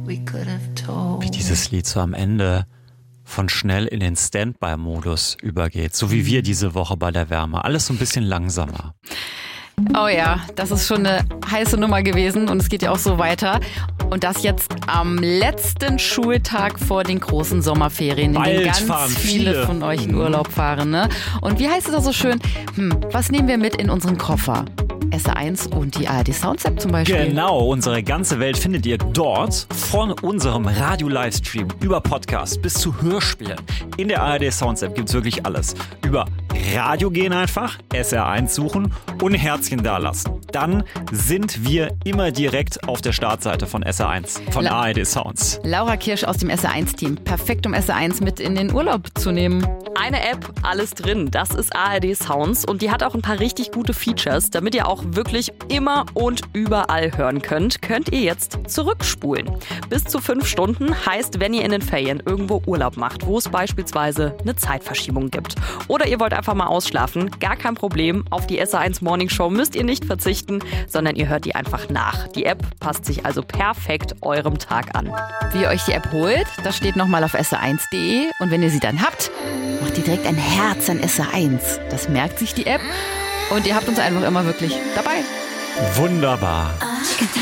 Wie dieses Lied so am Ende von schnell in den Standby-Modus übergeht. So wie wir diese Woche bei der Wärme. Alles so ein bisschen langsamer. Oh ja, das ist schon eine heiße Nummer gewesen und es geht ja auch so weiter. Und das jetzt am letzten Schultag vor den großen Sommerferien, in denen ganz viele von euch in Urlaub fahren. Ne? Und wie heißt es da so schön? Was nehmen wir mit in unseren Koffer? SR1 und die ARD Sounds App zum Beispiel. Genau, unsere ganze Welt findet ihr dort. Von unserem Radio-Livestream über Podcast bis zu Hörspielen. In der ARD Sounds App gibt's wirklich alles. Über Radio gehen einfach, SR1 suchen und ein Herzchen dalassen. Dann sind wir immer direkt auf der Startseite von SR1, von ARD Sounds. Laura Kirsch aus dem SR1-Team. Perfekt, um SR1 mit in den Urlaub zu nehmen. Eine App, alles drin. Das ist ARD Sounds und die hat auch ein paar richtig gute Features. Damit ihr auch wirklich immer und überall hören könnt, könnt ihr jetzt zurückspulen. Bis zu 5 Stunden heißt, wenn ihr in den Ferien irgendwo Urlaub macht, wo es beispielsweise eine Zeitverschiebung gibt. Oder ihr wollt einfach mal ausschlafen, gar kein Problem. Auf die SR1 Morning Show müsst ihr nicht verzichten, sondern ihr hört die einfach nach. Die App passt sich also perfekt eurem Tag an. Wie ihr euch die App holt, das steht nochmal auf sr1.de und wenn ihr sie dann habt, macht ihr direkt ein Herz an SR1. Das merkt sich die App und ihr habt uns einfach immer wirklich dabei. Wunderbar.